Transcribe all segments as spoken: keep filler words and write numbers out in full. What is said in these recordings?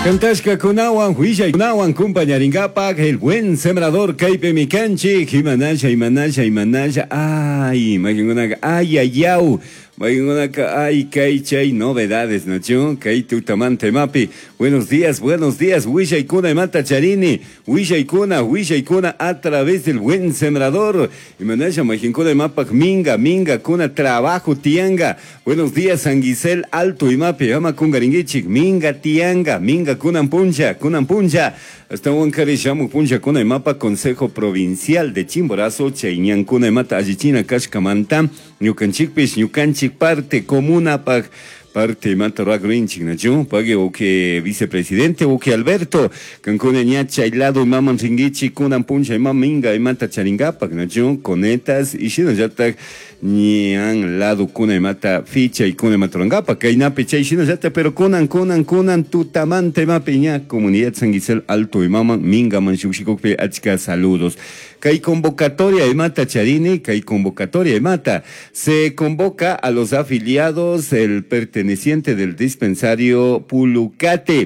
Cantashka kunawan, huilla kunawan, compañaringapak, el buen sembrador, Kaipe Mikanchi, Himanasha, Himanasha, Himanasha, ay, Magingunaga, ay, ay, ay, Magingunaga, ay, Kaiche, novedades, Nacho, Kai Tutamante Mapi, buenos días, buenos días, Huilla y Kuna, Mata Charini, Huilla y Kuna, Huilla y Kuna, a través del buen sembrador, Himanasha, Magingunaga, Mapak, Minga, Minga, Kuna, trabajo, Tianga, buenos días, San Gisel, Alto y Mapi, Ama Kungaringichik, Minga, Tianga, Minga, Kunan Puncha, Kunan Puncha, hasta Huancari Shamu Puncha, Kuna Mapa, Consejo Provincial de Chimborazo, Chaiñan, Kuna Mata, Ajichina, Kashkamanta, Ñucanchikpish, Ñucanchik, parte comuna, pa, parte Mata Ragrinchik, Nacho, pague o que vicepresidente, o que Alberto, Cancuna Ñacha, Hilado, Maman Ringichi, Kunan Puncha, Mam Minga, y Mata Charingapak, Nacho, Conetas, y Shino Yatak, Nian lado kuna mata ficha y kuna matrongapa kainape chayshino yata pero kunan kunan kunan tutamante mapeña comunidad San Gisel Alto y Mama Minga Manchuxicocpe achka saludos. Kay convocatoria de mata Charini, kay convocatoria de mata. Se convoca a los afiliados el perteneciente del dispensario Pulucate.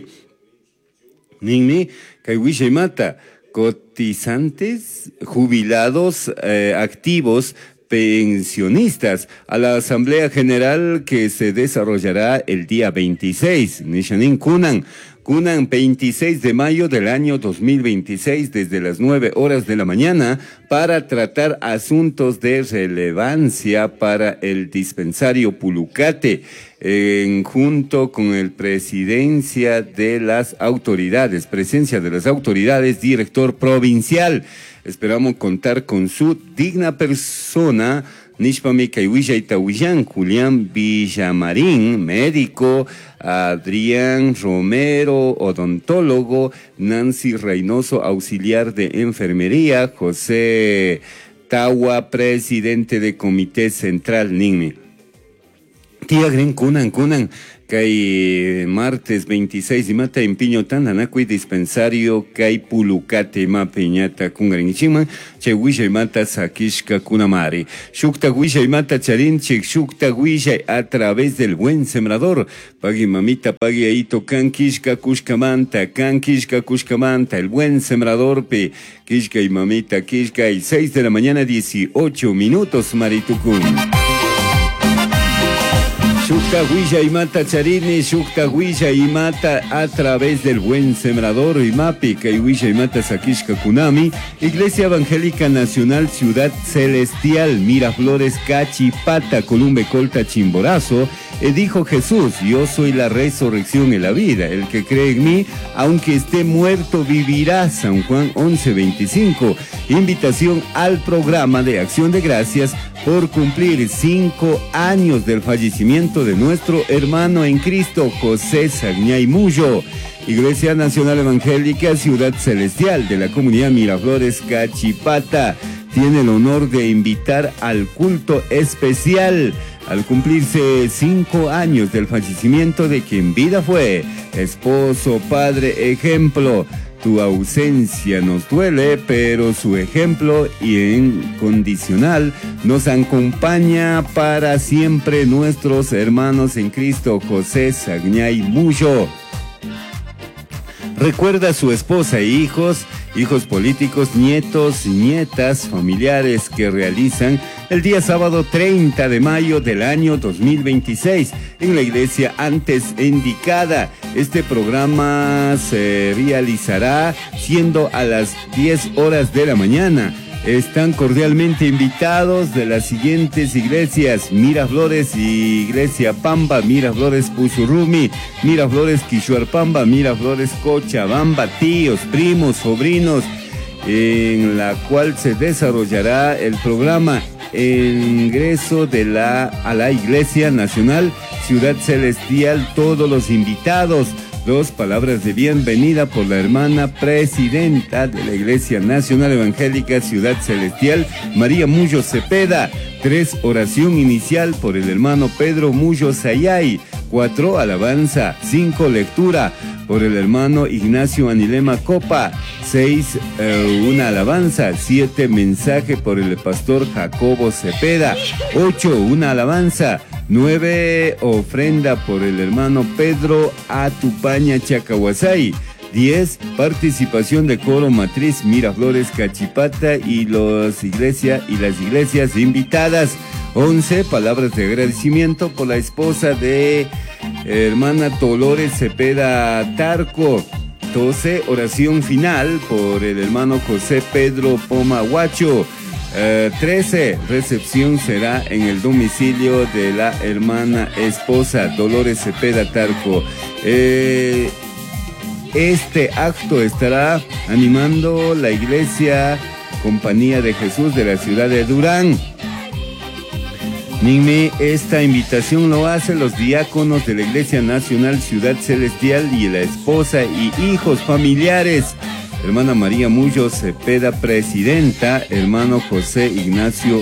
Ningmi kay wishay mata cotizantes, jubilados, eh, activos, pensionistas a la Asamblea General que se desarrollará el día veintiséis. Nishanin Kunan, Kunan veintiséis de mayo del año dos mil veintiséis desde las nueve horas de la mañana para tratar asuntos de relevancia para el dispensario Pulucate, en junto con el presidencia de las autoridades, presencia de las autoridades, director provincial. Esperamos contar con su digna persona, Nishpami Kaiwisha Itahuillán, Julián Villamarín, médico, Adrián Romero, odontólogo, Nancy Reynoso, auxiliar de enfermería, José Tawa, presidente de Comité Central, Ningmi. Tía Gren Kunan, Kunan. Kay martes veintiséis y mata en Piñotán, Anacui dispensario Kay Pulucate mapeñata kungarinchima, Chewisha y mata Sakishka Kunamari. Shukta Wisha y mata Charinchik, Shukta Wisha a través del buen sembrador. Pagui mamita, pagui aito Kankishka Kushkamanta, Kankishka Kushkamanta, el buen sembrador pe Kishka y mamita Kishka y seis de la mañana dieciocho minutos Maritukun. Shukta Huilla y Mata Charini, Shukta Huilla y Mata a través del buen sembrador y Mapi, Kaihuilla y Mata Sakishka Kunami, Iglesia Evangélica Nacional Ciudad Celestial, Miraflores Cachipata, Columbe Colta Chimborazo, e dijo Jesús, yo soy la resurrección y la vida, el que cree en mí, aunque esté muerto, vivirá. San Juan once veinticinco, invitación al programa de Acción de Gracias por cumplir cinco años del fallecimiento de nuestro hermano en Cristo, José Sagñay Mullo. Iglesia Nacional Evangélica Ciudad Celestial de la comunidad Miraflores Cachipata tiene el honor de invitar al culto especial al cumplirse cinco años del fallecimiento de quien vida fue esposo, padre, ejemplo. Tu ausencia nos duele, pero su ejemplo incondicional nos acompaña para siempre. Nuestros hermanos en Cristo, José Sagñay Mullo. Recuerda a su esposa e hijos, hijos políticos, nietos, nietas, familiares que realizan el día sábado treinta de mayo del año dos mil veintiséis en la iglesia antes indicada. Este programa se realizará siendo a las diez horas de la mañana. Están cordialmente invitados de las siguientes iglesias: Miraflores y Iglesia Pamba, Miraflores Puchurrumi, Miraflores Quishuarpamba, Miraflores Cochabamba, tíos, primos, sobrinos, en la cual se desarrollará el programa ingreso de la a la Iglesia Nacional Ciudad Celestial. Todos los invitados. Dos palabras de bienvenida por la hermana presidenta de la Iglesia Nacional Evangélica Ciudad Celestial, María Mullo Cepeda. Tres, oración inicial por el hermano Pedro Mullo Sayay. Cuatro, alabanza. Cinco, lectura por el hermano Ignacio Anilema Copa. Seis, eh, una alabanza. Siete, mensaje por el pastor Jacobo Cepeda. Ocho, una alabanza Nueve, ofrenda por el hermano Pedro Atupaña Chacahuasay. Diez, participación de coro matriz Miraflores Cachipata y los iglesia y las iglesias invitadas. Once, palabras de agradecimiento por la esposa de hermana Dolores Cepeda Tarco. doce, oración final por el hermano José Pedro Pomahuacho. Uh, trece, recepción será en el domicilio de la hermana esposa Dolores Cepeda Tarco. Eh, este acto estará animando la iglesia Compañía de Jesús de la ciudad de Durán. Nime, esta invitación lo hacen los diáconos de la Iglesia Nacional Ciudad Celestial y la esposa y hijos familiares. Hermana María Mullo Cepeda, presidenta. Hermano José Ignacio,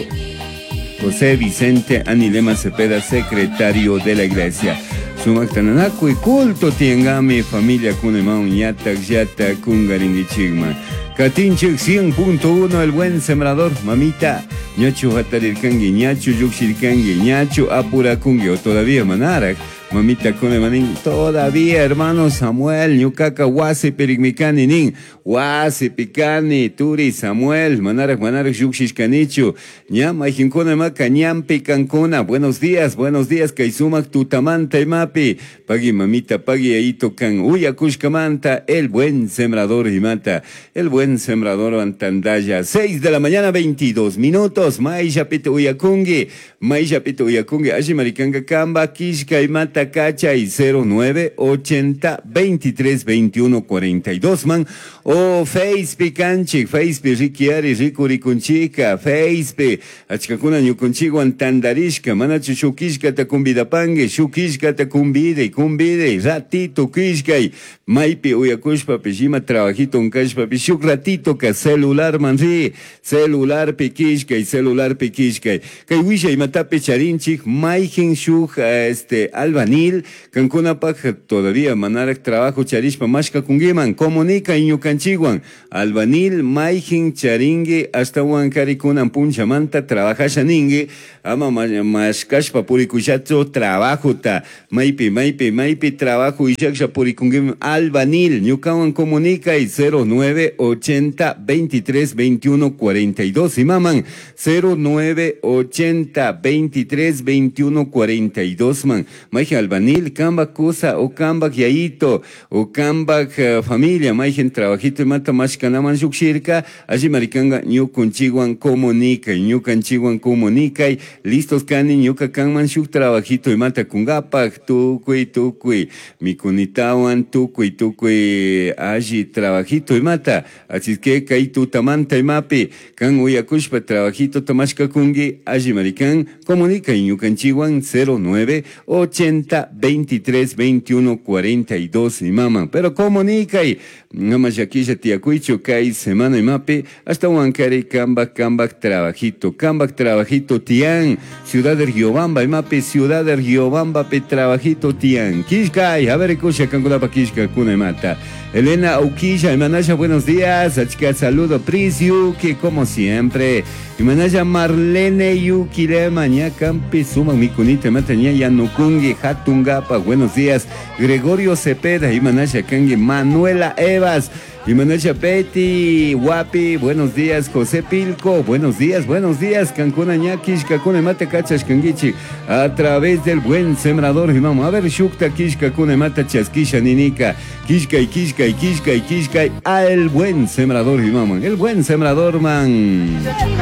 José Vicente Anilema Cepeda, secretario de la iglesia. Sumaktananaku y culto tiengame familia kunemau ñatak yata kungarindichigma. Katinchik cien punto uno, el buen sembrador, mamita. Ñachu hatarirkangi, ñachu yuxirkangi, ñachu apurakungi, o todavía manarak. Mamita Kone Manin, todavía hermano Samuel, Ñucaca, Huasi, Perigmicani, Nin, Huasi, Picani, Turi, Samuel, Manarak, Manarak, Yuxish, Canichu, Ñam, Ajincone, Maca, Ñampi, Cancuna, buenos días, buenos días, Kaisumak, Tutamanta y Mapi, Pagui, mamita, Pagui, Aito, Can, Uyakushkamanta, el buen sembrador y mata, el buen sembrador Antandaya, seis de la mañana, veintidós minutos, Maishapito Uyakungi, Maishapito Uyakungi, Ajimaricanga, Kamba, Kishka y Mata, Cacha y cero nueve ochenta veintitrés veintiuno cuarenta y dos man o Facebook canchi Facebook riquiari ricuricunchica Facebook achcacuna ñucunchigo antandarishka mana chushukishka ta convidapangue shukishka ta convide convide ratito kishkay maipi uyakushpa pishima trabajito un kashpa pishuk ratito ka celular manri celular pikishka y celular pikishka kay wisha y matape charinchik maihin shuk este alba Nil, Cancuna Paja, todavía Manarak trabajo Charishpa Mashka Kungiman, comunica Iñu Canchiguan, Albanil, Maijin, Charingue, hasta Huancarikunan Puncha Manta, trabaja Shaningue, Ama Mashkashpa Purikuchacho, trabajo ta, Maipi, Maipi, Maipi, trabajo y Yaksha Purikungim, Albanil, Ñucawan comunica y cero nueve ochenta veintitrés veintiuno cuarenta y dos, y maman, cero nueve ochenta veintitrés veintiuno cuarenta y dos man, Maija Albanil, Cambak Cusa, o Cambak Yaito, o Cambak uh, familia, Maijen trabajito y mata Mashkanaman Shukshirka, allí Maricanga, Ñu Conchiguan comunica, Ñu Canchiguan comunica, y listos Cani, Ñu Cacanman Shuk trabajito y mata Kungapak, Tukui, Tukui, Mikunitawan, Tukui, Tukui, allí trabajito y mata, así que Kai Tutamanta y Mapi, Kan Uyakushpa trabajito Tamashka Kungi, allí Marican, comunica, Ñu Canchiguan cero nueve ochenta veintitrés veintiuno cuarenta y dos y mama, pero comunica y nada yaquilla tiacuicho kai semana y mape hasta Huancari Cambak Cambak trabajito Cambak trabajito tian ciudad de Riobamba y mape ciudad de Riobamba pe trabajito tian Kishkai a ver escucha Cangulapa Kishka Kuna mata Elena Auquilla y Manaya buenos días achka saludo Pris Yuki como siempre y Manaya Marlene Yuki le maña campi suma mi cunita mataña ya no kungi hatungapa buenos días Gregorio Cepeda y Manaya Kangi Manuela Evas y Manaya Betty Guapi buenos días José Pilco buenos días buenos días Cancuna Ñakish Kakune Mata Cachas Kangichi a través del buen sembrador y vamos a ver Shukta Kish Kakune Mata Chasquisha Ninika Kishka y Kishka y Kishka y Kishka al buen sembrador y vamos el buen sembrador man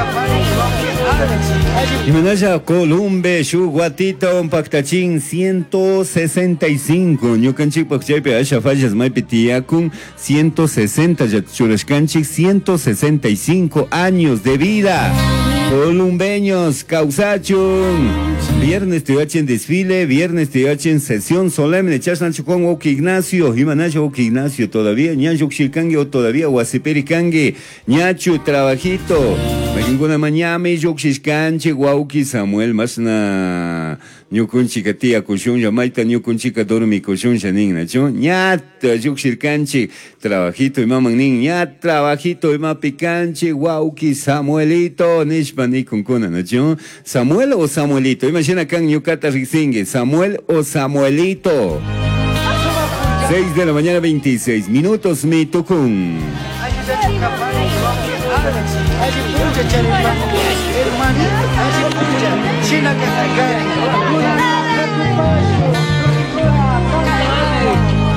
y Manaya Columbe Shuguatito un Pactachín ciento sesenta y cinco Ñucanchik Pacchaipe Asha Fallas Maipitiakun ciento sesenta Churashkanchik ciento sesenta y cinco años de vida. Columbeños, Causachun. Viernes te en desfile, viernes te en sesión solemne. Chasnacho con Oki Ignacio, Himanacho Oki Ignacio todavía, Ñanchuk Shilkangi o todavía, Huasiperikangi, Ñachu, trabajito. Maginguna Mañame, Yokshishkanchi, Guauki, Samuel, Masna. ñukunchika tia kushunlla mayta ñukunchika dormi kushunlla ninna chu ñata lluksirkanchik trabajito imaman nin ña trabajito imapi kanchik wauki Samuelito nishpa nikunkuna nachu Samuel o Samuelito imagina kan ñukata risingue Samuel o Samuelito. Seis de la mañana veintiséis minutos mi tukun. Hermanito, así pucha, China que sacar,